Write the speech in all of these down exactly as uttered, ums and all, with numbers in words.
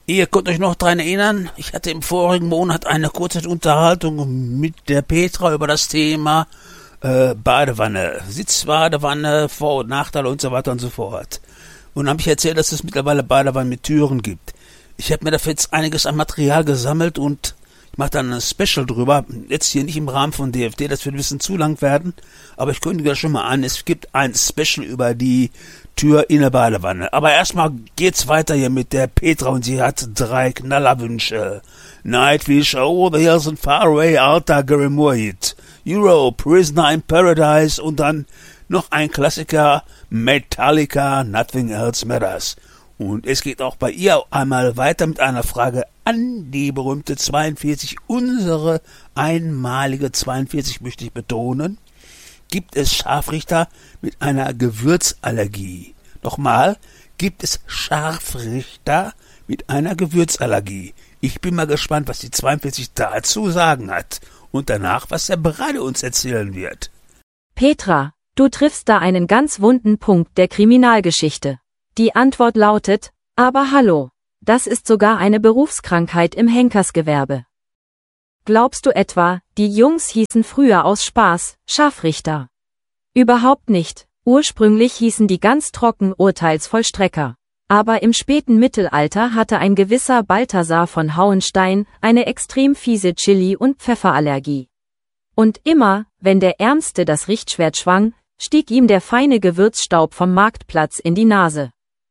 Ihr könnt euch noch daran erinnern, ich hatte im vorigen Monat eine kurze Unterhaltung mit der Petra über das Thema äh, Badewanne, Sitzbadewanne, Vor- und Nachteile und so weiter und so fort. Und dann habe ich erzählt, dass es mittlerweile Badewannen mit Türen gibt. Ich habe mir dafür jetzt einiges an Material gesammelt und ich mache dann ein Special drüber. Jetzt hier nicht im Rahmen von D F D, das wird ein bisschen zu lang werden, aber ich kündige das schon mal an. Es gibt ein Special über die Tür in der Badewanne. Aber erstmal geht's weiter hier mit der Petra und sie hat drei Knallerwünsche. Nightwish, Over the Hills and Far Away, Alta Grimwood, Europe, Prisoner in Paradise und dann noch ein Klassiker, Metallica, Nothing Else Matters. Und es geht auch bei ihr einmal weiter mit einer Frage an die berühmte zweiundvierzig. Unsere einmalige zweiundvierzig möchte ich betonen. Gibt es Scharfrichter mit einer Gewürzallergie? Nochmal, gibt es Scharfrichter mit einer Gewürzallergie? Ich bin mal gespannt, was die zweiundvierzig dazu sagen hat. Und danach, was der Breide uns erzählen wird. Petra, du triffst da einen ganz wunden Punkt der Kriminalgeschichte. Die Antwort lautet, aber hallo, das ist sogar eine Berufskrankheit im Henkersgewerbe. Glaubst du etwa, die Jungs hießen früher aus Spaß Scharfrichter? Überhaupt nicht, ursprünglich hießen die ganz trocken Urteilsvollstrecker. Aber im späten Mittelalter hatte ein gewisser Balthasar von Hauenstein eine extrem fiese Chili- und Pfefferallergie. Und immer, wenn der Ärmste das Richtschwert schwang, stieg ihm der feine Gewürzstaub vom Marktplatz in die Nase.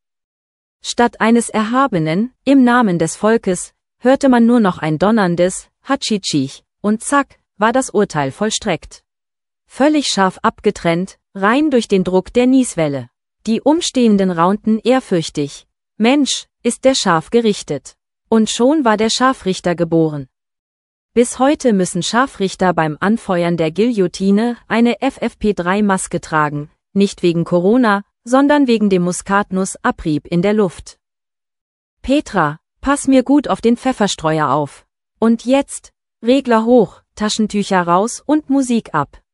Statt eines erhabenen, im Namen des Volkes, hörte man nur noch ein donnerndes Hatschitschich, und zack, war das Urteil vollstreckt. Völlig scharf abgetrennt, rein durch den Druck der Nieswelle. Die Umstehenden raunten ehrfürchtig. Mensch, ist der scharf gerichtet. Und schon war der Scharfrichter geboren. Bis heute müssen Scharfrichter beim Anfeuern der Guillotine eine F F P drei Maske tragen, nicht wegen Corona, sondern wegen dem Muskatnuss-Abrieb in der Luft. Petra, pass mir gut auf den Pfefferstreuer auf. Und jetzt, Regler hoch, Taschentücher raus und Musik ab.